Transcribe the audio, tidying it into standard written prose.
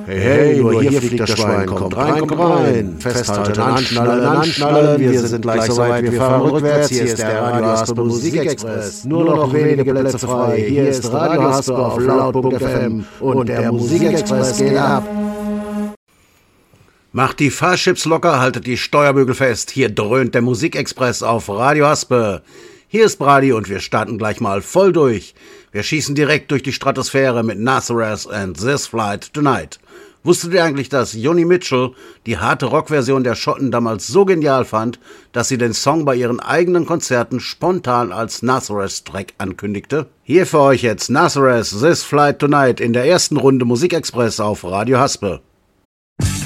Hey, hey, nur hier fliegt das Schwein, kommt rein, festhalten, anschnallen, wir sind gleich soweit, wir fahren rückwärts, hier ist der Radio Haspe Musikexpress, nur noch wenige Plätze frei, hier ist Radio Haspe auf laut.fm und der Musikexpress geht ab. Macht die Fahrchips locker, haltet die Steuerbügel fest, hier dröhnt der Musikexpress auf Radio Haspe. Hier ist Brady und wir starten gleich mal voll durch. Wir schießen direkt durch die Stratosphäre mit Nazareth and This Flight Tonight. Wusstet ihr eigentlich, dass Joni Mitchell die harte Rockversion der Schotten damals so genial fand, dass sie den Song bei ihren eigenen Konzerten spontan als Nazareth-Track ankündigte? Hier für euch jetzt Nazareth This Flight Tonight in der ersten Runde Musikexpress auf Radio Haspe.